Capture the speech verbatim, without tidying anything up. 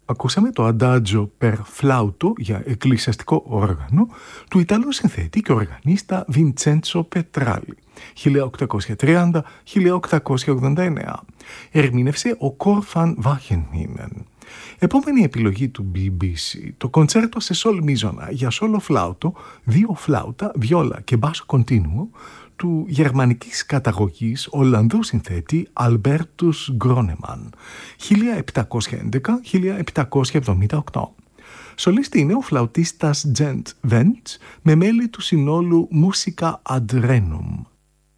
Ακούσαμε το Adagio per flauto για εκκλησιαστικό όργανο του Ιταλού συνθέτη και οργανίστα Βιντσέντσο Πετράλη, χίλια οκτακόσια τριάντα με χίλια οκτακόσια ογδόντα εννέα. Ερμήνευσε ο Κόρφαν Βάχενχίμεν. Επόμενη επιλογή του μπι μπι σι, το κοντσέρτο σε σολ μίζωνα για σόλο φλάουτο, δύο φλάουτα, βιόλα και μπάσο κοντίνουο του γερμανικής καταγωγής Ολλανδού συνθέτη Αλμπέρτους Γκρόνεμαν, χίλια επτακόσια έντεκα με χίλια επτακόσια εβδομήντα οκτώ. Σολίστη είναι ο φλαουτίστας Τζεντ Βέντς με μέλη του συνόλου Musica ad Renum.